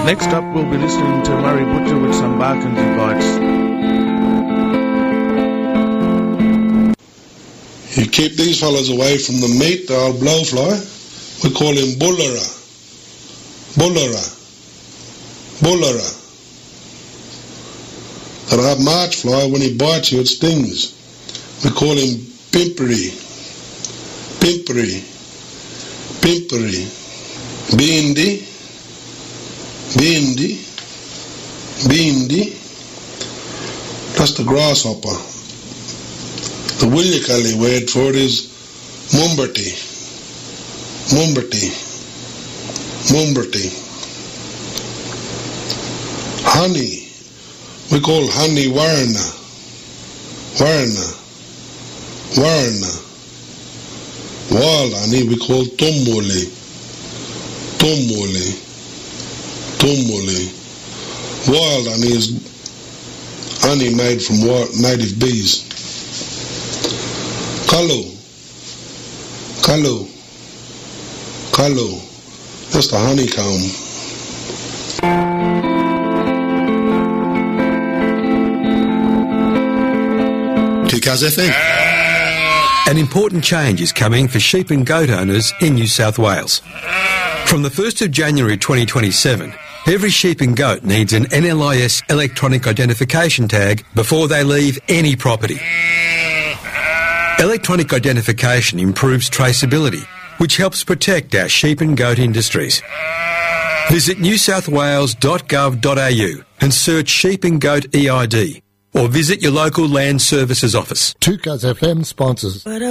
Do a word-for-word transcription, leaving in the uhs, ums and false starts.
Next up, we'll be listening to Murray Butcher with some Barkins advice. You keep these fellas away from the meat, the old blowfly. We call him Bullera. Bullera. Bullera. That old March fly, when he bites you, it stings. We call him Pimpery. Pimpery. Pimpery. Bindi. Bindi. Bindi. That's the grasshopper. The Willically word for it is Mumberty. Mumberty. Mumberty. Honey. We call honey Warna. Warna. Warna. Wild honey we call Tumuli. Tumuli. Tumuli. Wild honey is honey made from wild, native bees. Kalu. Kalu. Kalu. That's the honeycomb. two Cars F M. An important change is coming for sheep and goat owners in New South Wales. From the first of January twenty twenty-seven, every sheep and goat needs an N L I S electronic identification tag before they leave any property. Electronic identification improves traceability, which helps protect our sheep and goat industries. Visit new south wales dot gov dot a u and search Sheep and Goat E I D, or visit your local Land Services office. two Cars F M sponsors.